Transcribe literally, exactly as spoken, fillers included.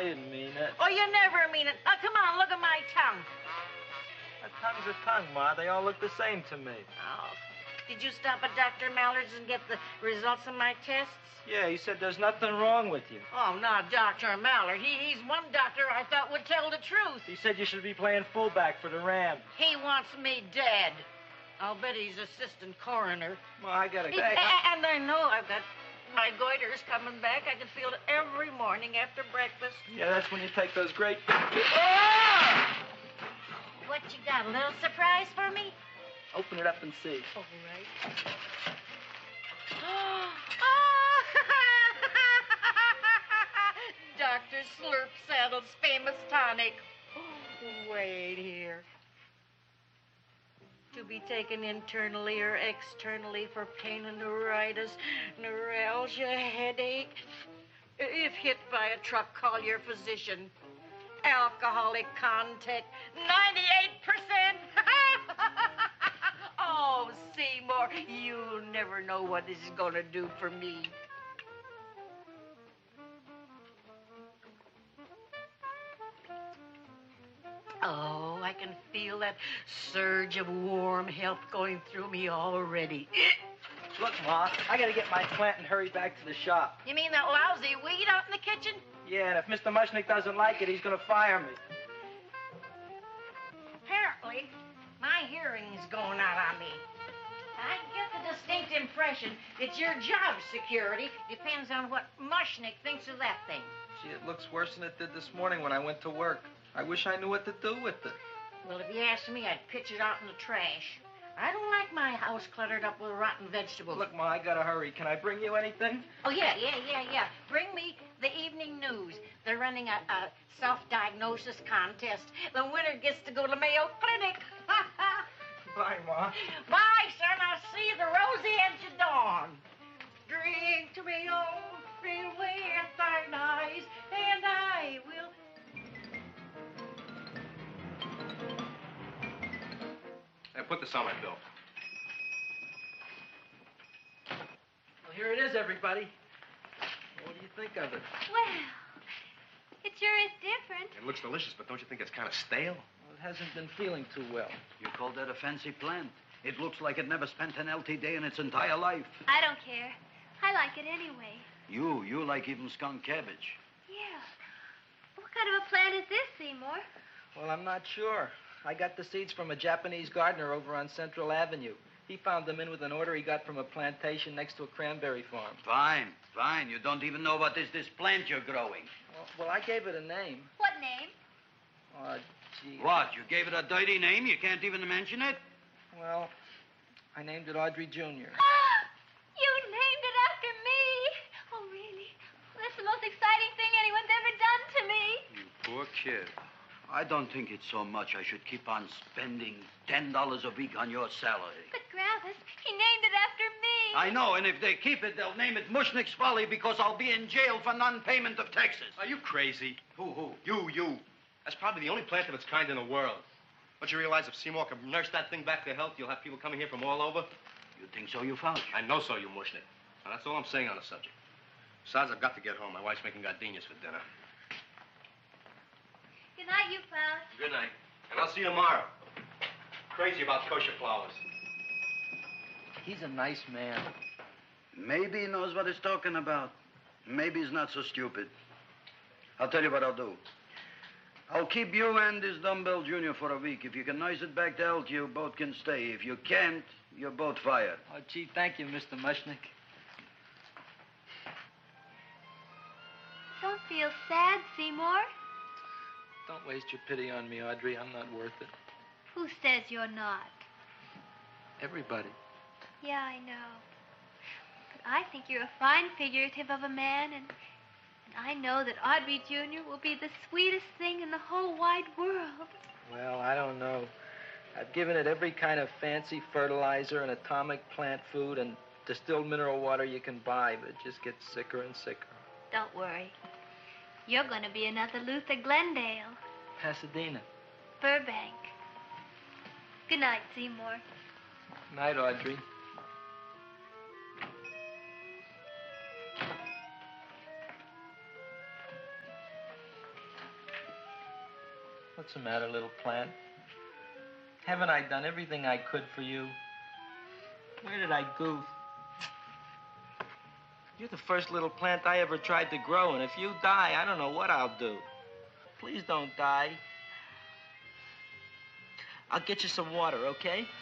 I didn't mean it. Oh, you never mean it. Oh, come on, look at my tongue. A tongue's a tongue, Ma. They all look the same to me. Oh, did you stop at Doctor Mallard's and get the results of my tests? Yeah, he said there's nothing wrong with you. Oh, not Doctor Mallard. He, he's one doctor I thought would tell the truth. He said you should be playing fullback for the Rams. He wants me dead. I'll bet he's assistant coroner. Ma, I gotta go. He, and I know I've got my goiters coming back. I can feel it every morning after breakfast. Yeah, that's when you take those great... Ah! What you got, a little surprise for me? Open it up and see. All right. Doctor Slurp Saddle's famous tonic. Wait here. To be taken internally or externally for pain and neuritis, neuralgia, headache. If hit by a truck, call your physician. Alcoholic content, ninety-eight percent. Oh, Seymour, you'll never know what this is going to do for me. Oh, I can feel that surge of warm health going through me already. Look, Ma, I gotta get my plant and hurry back to the shop. You mean that lousy weed out in the kitchen? Yeah, and if Mister Mushnick doesn't like it, he's gonna fire me. Apparently, my hearing is going out on me. I get the distinct impression that your job security depends on what Mushnick thinks of that thing. Gee, it looks worse than it did this morning when I went to work. I wish I knew what to do with it. Well, if you asked me, I'd pitch it out in the trash. I don't like my house cluttered up with rotten vegetables. Look, Ma, I gotta hurry. Can I bring you anything? Oh, yeah, yeah, yeah, yeah. Bring me the evening news. They're running a, a self-diagnosis contest. The winner gets to go to Mayo Clinic. Bye, Ma. Bye, son. I'll see you the rosy edge of dawn. Drink to me, oh, feel with thine eyes, and I will... Hey, put this on my bill. Well, here it is, everybody. What do you think of it? Well, it sure is different. It looks delicious, but don't you think it's kind of stale? Well, it hasn't been feeling too well. You call that a fancy plant? It looks like it never spent an L T day in its entire life. I don't care. I like it anyway. You, you like even skunk cabbage. Yeah. What kind of a plant is this, Seymour? Well, I'm not sure. I got the seeds from a Japanese gardener over on Central Avenue. He found them in with an order he got from a plantation next to a cranberry farm. Fine, fine. You don't even know what is this plant you're growing. Well, well I gave it a name. What name? Oh, gee. What? You gave it a dirty name? You can't even mention it? Well, I named it Audrey Junior You named it after me. Oh, really? That's the most exciting thing anyone's ever done to me. You poor kid. I don't think it's so much I should keep on spending ten dollars a week on your salary. But, Gravis, he named it after me. I know, and if they keep it, they'll name it Mushnick's Folly because I'll be in jail for non-payment of taxes. Are you crazy? Who, who? You, you. That's probably the only plant of its kind in the world. Don't you realize if Seymour can nurse that thing back to health, you'll have people coming here from all over? You think so, you found? I know so, you Mushnick. Now, that's all I'm saying on the subject. Besides, I've got to get home. My wife's making gardenias for dinner. Good night, you fellas. Good night. And I'll see you tomorrow. Crazy about kosher flowers. He's a nice man. Maybe he knows what he's talking about. Maybe he's not so stupid. I'll tell you what I'll do. I'll keep you and this dumbbell junior for a week. If you can nurse it back to health, you both can stay. If you can't, you're both fired. Oh, gee, thank you, Mister Mushnick. Don't feel sad, Seymour. Don't waste your pity on me, Audrey. I'm not worth it. Who says you're not? Everybody. Yeah, I know. But I think you're a fine figurative of a man, and, and I know that Audrey Junior will be the sweetest thing in the whole wide world. Well, I don't know. I've given it every kind of fancy fertilizer and atomic plant food and distilled mineral water you can buy, but it just gets sicker and sicker. Don't worry. You're going to be another Luther Glendale. Pasadena. Burbank. Good night, Seymour. Night, Audrey. What's the matter, little plant? Haven't I done everything I could for you? Where did I goof? You're the first little plant I ever tried to grow, and if you die, I don't know what I'll do. Please don't die. I'll get you some water, okay?